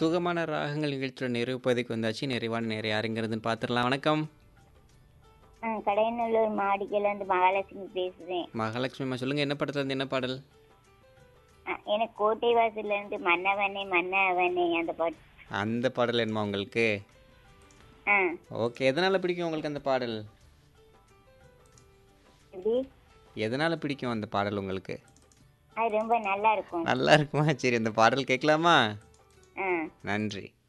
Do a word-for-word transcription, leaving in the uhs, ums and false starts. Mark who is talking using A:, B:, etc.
A: சுகமான ராகங்கள் நிகழ்ச்சியோட நிறைவு பகுதிக்கு வந்தாச்சு. நிறைவான நேரம் யாருங்கிறதுன்னு பார்த்துடலாம். வணக்கம்.
B: ஆ கடையநல்லூர் மாடிக்கையிலேருந்து மகாலட்சுமி பேசுகிறேன்.
A: மகாலட்சுமி அம்மா சொல்லுங்க, என்ன படத்துல இருந்து என்ன பாடல்?
B: ஆ, எனக்கு கோட்டை வாசல்லேருந்து மன்னவனே மன்னவனே அந்த பாட்டு.
A: அந்த பாடல் என்னமா உங்களுக்கு?
B: ஆ
A: ஓகே. எதனால பிடிக்கும் உங்களுக்கு அந்த பாடல்?
B: எப்படி?
A: எதனால பிடிக்கும் அந்த பாடல் உங்களுக்கு?
B: அது ரொம்ப நல்லா இருக்கும்.
A: நல்லா இருக்குமா? சரி, அந்த பாடல் கேட்கலாமா?
B: ஆ
A: நன்றி.